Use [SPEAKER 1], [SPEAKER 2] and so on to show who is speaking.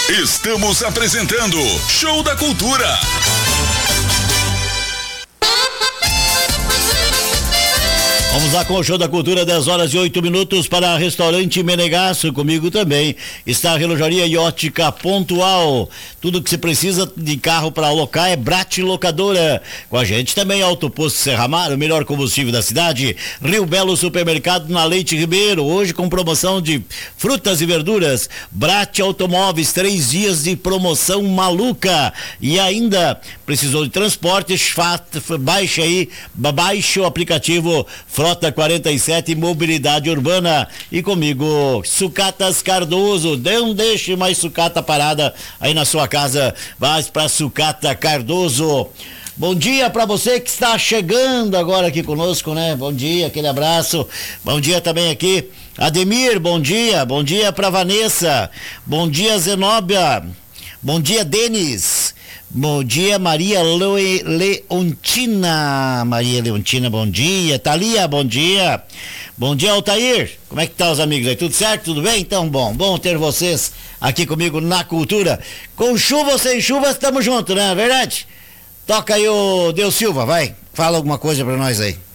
[SPEAKER 1] Estamos apresentando Show da Cultura.
[SPEAKER 2] Vamos lá com o Show da Cultura, 10 horas e 8 minutos para Restaurante Menegasso. Comigo também está a Relojaria e Ótica Pontual. Tudo que você precisa de carro para alocar é Brat Locadora. Com a gente também Autoposto Serramar, o melhor combustível da cidade. Rio Belo Supermercado na Leite Ribeiro, hoje com promoção de frutas e verduras. Brat Automóveis, 3 dias de promoção maluca. E ainda, precisou de transporte, baixe o aplicativo Frota 47 Mobilidade Urbana. E comigo, Sucatas Cardoso. Não deixe mais sucata parada aí na sua casa. Vai para Sucata Cardoso. Bom dia para você que está chegando agora aqui conosco, né? Bom dia, aquele abraço. Bom dia também aqui, Ademir, bom dia. Bom dia para Vanessa. Bom dia, Zenóbia. Bom dia, Denis. Bom dia, Maria Leontina. Maria Leontina, bom dia. Thalia, bom dia. Bom dia, Altair. Como é que tá os amigos aí? Tudo certo? Tudo bem? Então, bom ter vocês aqui comigo na Cultura. Com chuva ou sem chuva, estamos juntos, né? É verdade? Toca aí o Deus Silva, vai. Fala alguma coisa pra nós aí.